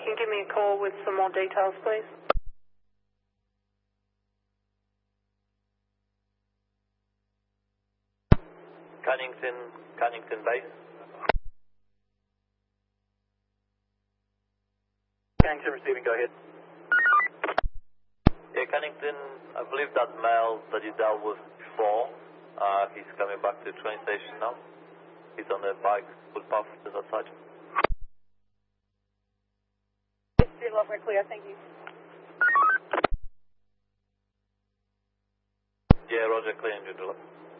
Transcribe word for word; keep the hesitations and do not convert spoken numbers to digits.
Can you give me a call with some more details, please? Cunnington, Cunnington base. Cunnington receiving, go ahead. Yeah, Cunnington, I believe that male that you dealt with before, uh, he's coming back to the train station now. He's on the bike, footpath to that side. Street level clear, thank you. Yeah, Roger, clear in June.